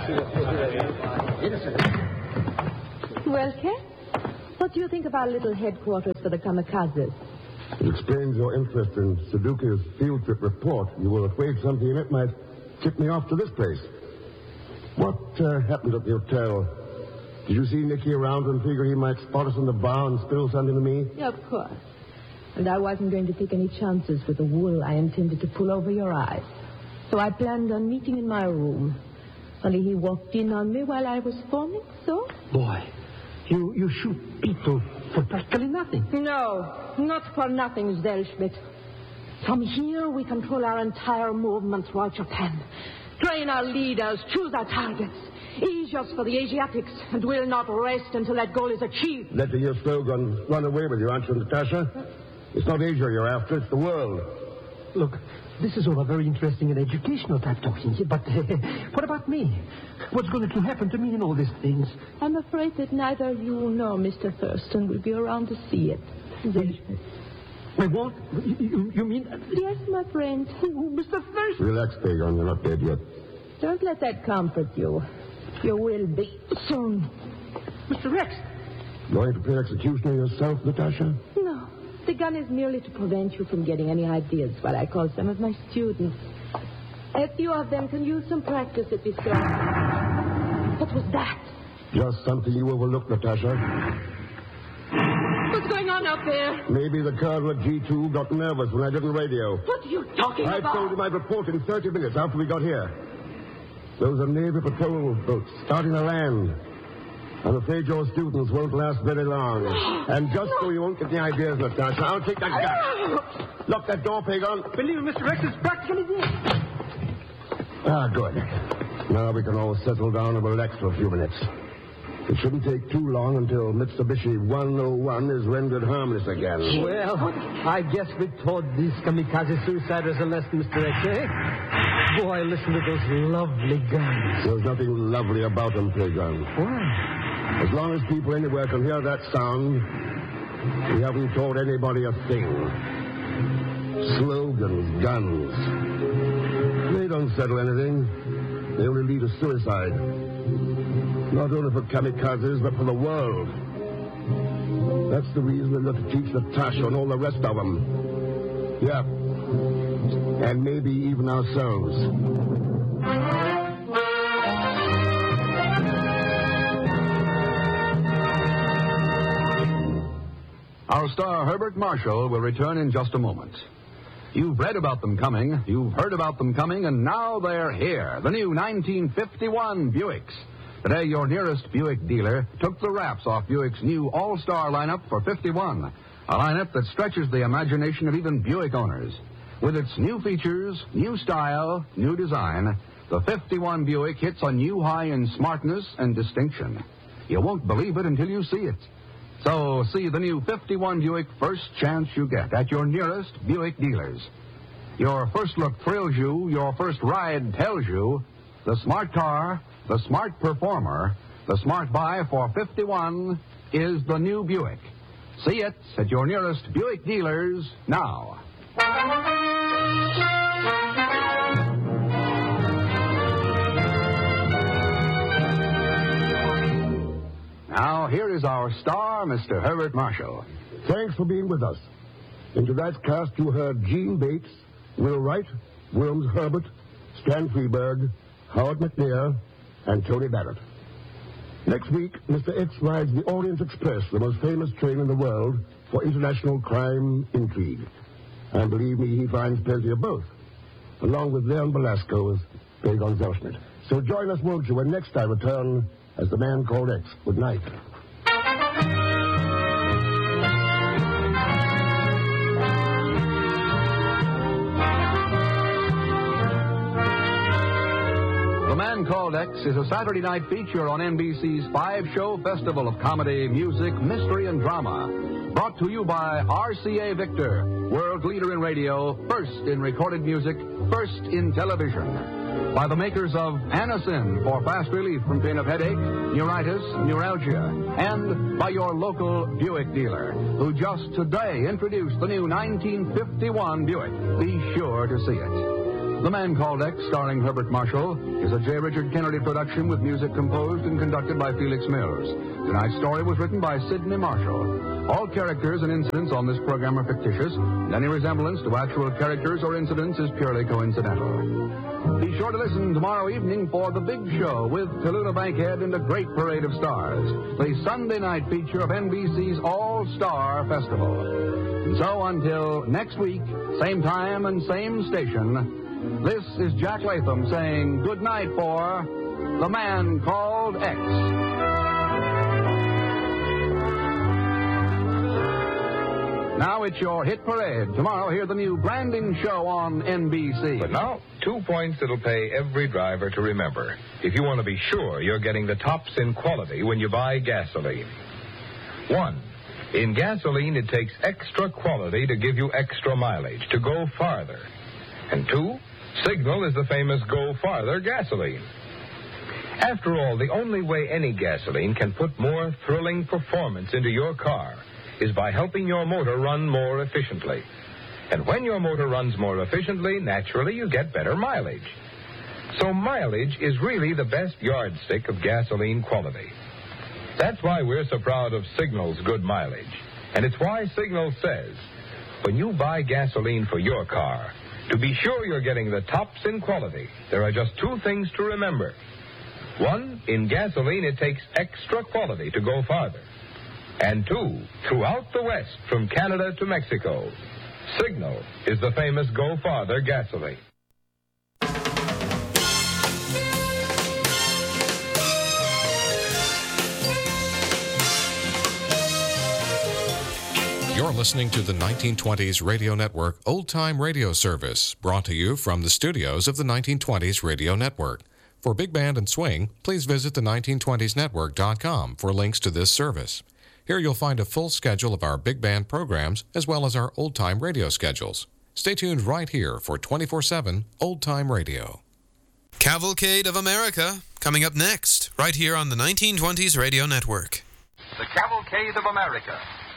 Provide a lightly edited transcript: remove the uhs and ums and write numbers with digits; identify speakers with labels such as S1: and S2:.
S1: Well, Ken, what do you think of our little headquarters for the kamikazes?
S2: It explains your interest in Sudoku's field trip report. You were afraid something in it might tip me off to this place. What happened at the hotel? Did you see Nicky around and figure he might spot us in the bar and spill something to me?
S1: Yeah, of course. And I wasn't going to take any chances with the wool I intended to pull over your eyes. So I planned on meeting in my room. Only he walked in on me while I was forming, so...
S3: Boy, you shoot people for practically nothing.
S1: No, not for nothing, Zellschmidt. From here, we control our entire movement throughout Japan. Train our leaders, choose our targets. Aegis for the Asiatics, and we'll not rest until that goal is achieved.
S2: Letting your slogan run away with you, aren't you, Natasha? It's not Asia you're after, it's the world.
S3: Look, this is all a very interesting and educational type talking, but what about me? What's going to happen to me in all these things?
S1: I'm afraid that neither you nor Mr. Thurston will be around to see it. Zellschmidt.
S3: I won't? You mean...
S1: Yes, my friend.
S3: Mr. Thurston.
S2: Relax, Pagan, you're not dead yet.
S1: Don't let that comfort you. You will be soon.
S3: Mr. Rex.
S2: Going to play executioner yourself, Natasha?
S1: No. The gun is merely to prevent you from getting any ideas while I call some of my students. A few of them can use some practice at this class. What was that?
S2: Just something you overlooked, Natasha.
S1: What's going on out there?
S2: Maybe the colonel at G2 got nervous when I didn't radio.
S1: What are you talking about?
S2: I told him I'd report in 30 minutes after we got here. Those are Navy patrol boats starting to land. I'm afraid your students won't last very long. And just so you won't get the ideas, Natasha, I'll take that gun. Lock that door, Pagan.
S3: Believe me, Mr. Rex is practically dead.
S2: Ah, good. Now we can all settle down and relax for a few minutes. It shouldn't take too long until Mitsubishi 101 is rendered harmless again.
S3: Well, I guess we taught these kamikaze suiciders a lesson, Mr. X, eh? Boy, listen to those lovely guns.
S2: There's nothing lovely about them, Pagan.
S3: Why?
S2: As long as people anywhere can hear that sound, we haven't taught anybody a thing. Slogans, guns. They don't settle anything. They only lead to suicide. Not only for kamikazes, but for the world. That's the reason we've got to teach Natasha and all the rest of them. Yeah. And maybe even ourselves.
S4: Our star, Herbert Marshall, will return in just a moment. You've read about them coming, you've heard about them coming, and now they're here. The new 1951 Buicks. Today, your nearest Buick dealer took the wraps off Buick's new all-star lineup for 51. A lineup that stretches the imagination of even Buick owners. With its new features, new style, new design, the 51 Buick hits a new high in smartness and distinction. You won't believe it until you see it. So, see the new 51 Buick first chance you get at your nearest Buick dealers. Your first look thrills you, your first ride tells you, the smart car, the smart performer, the smart buy for 51 is the new Buick. See it at your nearest Buick dealers now. Now, here is our star, Mr. Herbert Marshall.
S2: Thanks for being with us. In tonight's cast, you heard Gene Bates, Will Wright, Wilms Herbert, Stan Freberg, Howard McNair, and Tony Barrett. Next week, Mr. X rides the Orient Express, the most famous train in the world for international crime intrigue. And believe me, he finds plenty of both, along with Leon Belasco as Pagan Zellschmidt. So join us, won't you, when next I return as the Man Called X. Good night.
S4: The Man Called X is a Saturday night feature on NBC's 5-show festival of comedy, music, mystery, and drama. Brought to you by RCA Victor, world leader in radio, first in recorded music, first in television. By the makers of Anacin for fast relief from pain of headache, neuritis, neuralgia. And by your local Buick dealer, who just today introduced the new 1951 Buick. Be sure to see it. The Man Called X, starring Herbert Marshall, is a J. Richard Kennedy production with music composed and conducted by Felix Mills. Tonight's story was written by Sidney Marshall. All characters and incidents on this program are fictitious, and any resemblance to actual characters or incidents is purely coincidental. Be sure to listen tomorrow evening for The Big Show with Tallulah Bankhead and a great parade of stars, the Sunday night feature of NBC's All-Star Festival. And so until next week, same time and same station, this is Jack Latham saying good night for The Man Called X. Now it's your hit parade. Tomorrow, hear the new branding show on NBC.
S5: But now, 2 points that'll pay every driver to remember if you want to be sure you're getting the tops in quality when you buy gasoline. 1, in gasoline, it takes extra quality to give you extra mileage, to go farther. And 2, Signal is the famous Go Farther gasoline. After all, the only way any gasoline can put more thrilling performance into your car is by helping your motor run more efficiently. And when your motor runs more efficiently, naturally you get better mileage. So mileage is really the best yardstick of gasoline quality. That's why we're so proud of Signal's good mileage. And it's why Signal says, when you buy gasoline for your car, to be sure you're getting the tops in quality, there are just 2 things to remember. 1, in gasoline, it takes extra quality to go farther. And 2, throughout the West, from Canada to Mexico, Signal is the famous Go Farther gasoline.
S6: You're listening to the 1920s Radio Network Old Time Radio Service, brought to you from the studios of the 1920s Radio Network. For Big Band and Swing, please visit the 1920snetwork.com for links to this service. Here you'll find a full schedule of our big band programs, as well as our old-time radio schedules. Stay tuned right here for 24/7 Old Time Radio.
S7: Cavalcade of America, coming up next, right here on the 1920s Radio Network.
S8: The Cavalcade of America.